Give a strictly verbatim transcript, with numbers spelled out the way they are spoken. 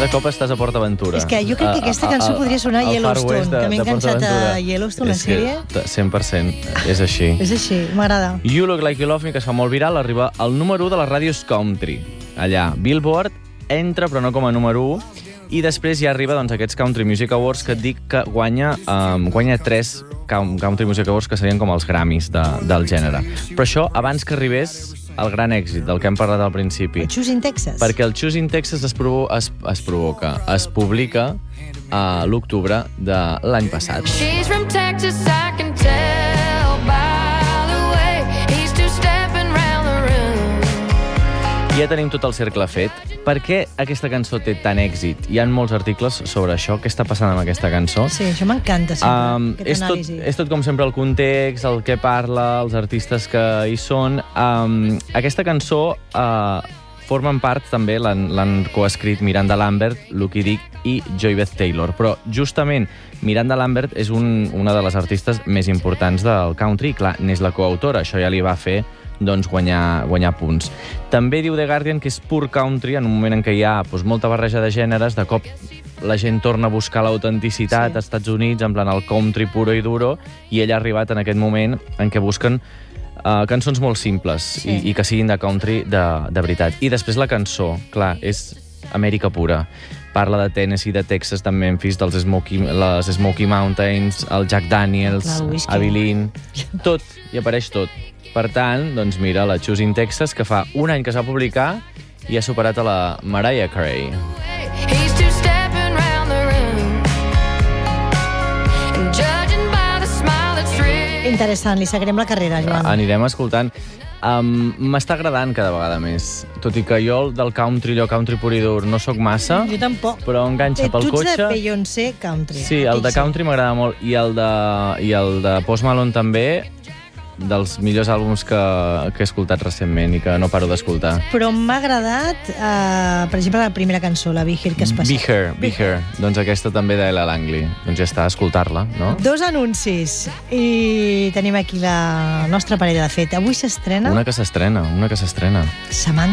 Cada cop estàs a Port Aventura. És que jo crec que aquesta cançó a, a, podria sonar a Yellowstone, de, que m'he enganxat a Yellowstone, la sèrie. cent per cent, és així. És així, m'agrada. You Look Like You Love Me, que es fa molt viral, arriba al número u de les ràdios country. Allà, Billboard entra, però no com a número u, i després ja arriba doncs, aquests Country Music Awards que et dic que guanya, um, guanya tres Country Music Awards que serien com els Grammys de, del gènere. Però això abans que arribés el gran èxit del que hem parlat al principi. El Choosing Texas. Perquè el Choosing Texas es, provo es, es provoca, es publica a l'octubre de l'any passat. She's from Texas, I can tell by the way he's two-stepping round the room. Ja tenim tot el cercle fet. Per què aquesta cançó té tant èxit? Hi ha molts articles sobre això. Què està passant amb aquesta cançó? Sí, això m'encanta sempre, um, aquest és tot, anàlisi. és tot com sempre el context, el que parla, els artistes que hi són. Um, aquesta cançó uh, formen part també, l'han coescrit Miranda Lambert, Lucky Dick i Joy Beth Taylor. Però justament Miranda Lambert és un, una de les artistes més importants del country. Clar, n'és la coautora, això ja li va fer doncs, guanyar, guanyar punts. També diu The Guardian que és pur country, en un moment en què hi ha doncs, molta barreja de gèneres, de cop la gent torna a buscar l'autenticitat sí. als Estats Units, en plan el country puro i duro, i ell ha arribat en aquest moment en què busquen uh, cançons molt simples sí. i, i que siguin de country de, de veritat. I després la cançó, clar, és Amèrica pura. Parla de Tennessee, de Texas, de Memphis, dels Smoky, les Smoky Mountains, el Jack Daniels, clar, Abilene... Tot, hi apareix tot. Per tant, doncs mira, la Choosing Texas, que fa un any que s'ha publicat i ha superat a la Mariah Carey. He's two-stepping round the room. And judging by the smile that's real. Interessant, li seguirem la carrera, Joan. Anirem escoltant. Um, M'està agradant cada vegada més. Tot i que jo del country, allò country pur i dur, no sóc massa. Jo tampoc. Però enganxa pel Tu cotxe. ets de Beyoncé country. Sí, el de country m'agrada molt. I el de, i el de Post Malone també, dels millors àlbums que, que he escoltat recentment i que no paro d'escoltar. Però m'ha agradat, uh, per exemple, la primera cançó, la Be Here, que es passa. Be Here, Be Here. Doncs aquesta també d'Ella Langley. Doncs ja està, escoltar-la, no? Dos anuncis. I tenim aquí la nostra parella de fet. Avui s'estrena Una que s'estrena, una que s'estrena. Samantha